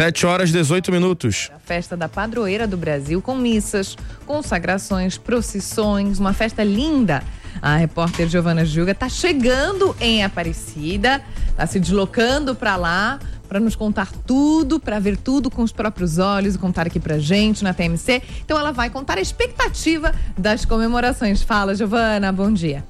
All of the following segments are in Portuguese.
7h18. A festa da padroeira do Brasil, com missas, consagrações, procissões, uma festa linda. A repórter Giovana Gilga está chegando em Aparecida, está se deslocando para lá para nos contar tudo, para ver tudo com os próprios olhos e contar aqui pra gente na TMC. Então ela vai contar a expectativa das comemorações. Fala, Giovana, bom dia.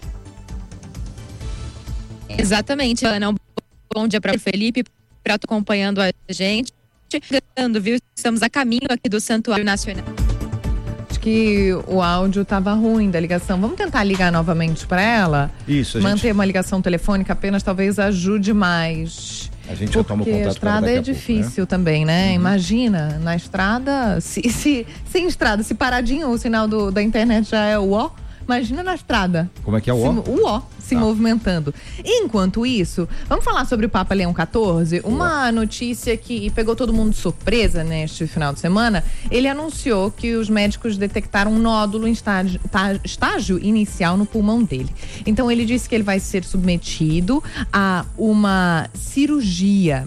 Exatamente, Ana. Um bom dia para o Felipe, para estar acompanhando a gente. Chegando, viu? Estamos a caminho aqui do Santuário Nacional. Acho que o áudio estava ruim da ligação. Vamos tentar ligar novamente para ela? Isso, manter uma ligação telefônica apenas talvez ajude mais. A gente já toma o contato. Porque a estrada é difícil também, né? Imagina, na estrada, sem estrada, se paradinho o sinal da internet já é o ó. Imagina na estrada. Como é que é o ó? O ó se movimentando. Enquanto isso, vamos falar sobre o Papa Leão XIV. Uma notícia que pegou todo mundo de surpresa neste final de semana. Ele anunciou que os médicos detectaram um nódulo em estágio inicial no pulmão dele. Então ele disse que ele vai ser submetido a uma cirurgia.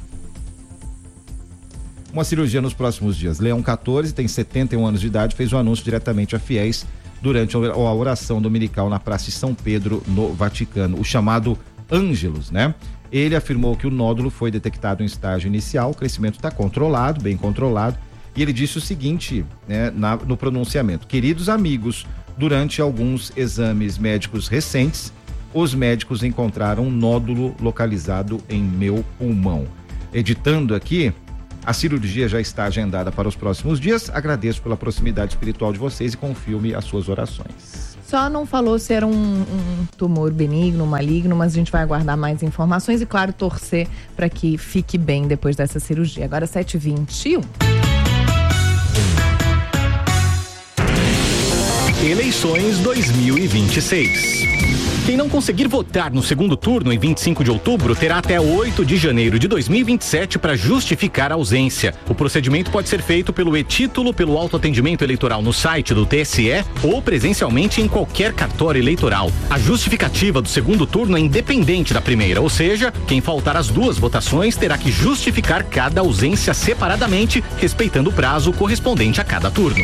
Uma cirurgia nos próximos dias. Leão XIV tem 71 anos de idade, fez o anúncio diretamente a fiéis durante a oração dominical na Praça de São Pedro, no Vaticano, o chamado Ângelus, né? Ele afirmou que o nódulo foi detectado em estágio inicial, o crescimento está controlado, bem controlado, e ele disse o seguinte, né, no pronunciamento: queridos amigos, durante alguns exames médicos recentes, os médicos encontraram um nódulo localizado em meu pulmão. Editando aqui, a cirurgia já está agendada para os próximos dias. Agradeço pela proximidade espiritual de vocês e confio-me as suas orações. Só não falou se era um tumor benigno, maligno, mas a gente vai aguardar mais informações e, claro, torcer para que fique bem depois dessa cirurgia. Agora 7h21. Eleições 2026. Quem não conseguir votar no segundo turno em 25 de outubro terá até 8 de janeiro de 2027 para justificar a ausência. O procedimento pode ser feito pelo e-título, pelo autoatendimento eleitoral no site do TSE ou presencialmente em qualquer cartório eleitoral. A justificativa do segundo turno é independente da primeira, ou seja, quem faltar às duas votações terá que justificar cada ausência separadamente, respeitando o prazo correspondente a cada turno.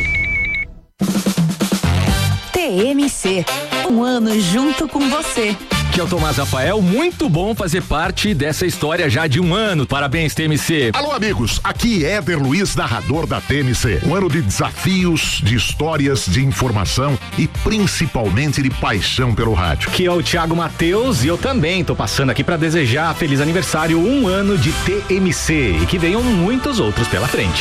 TMC, um ano junto com você. Aqui é o Tomás Rafael, muito bom fazer parte dessa história já de um ano. Parabéns, TMC. Alô, amigos, aqui é Éder Luiz, narrador da TMC. Um ano de desafios, de histórias, de informação e principalmente de paixão pelo rádio. Aqui é o Thiago Matheus e eu também tô passando aqui para desejar feliz aniversário, um ano de TMC e que venham muitos outros pela frente.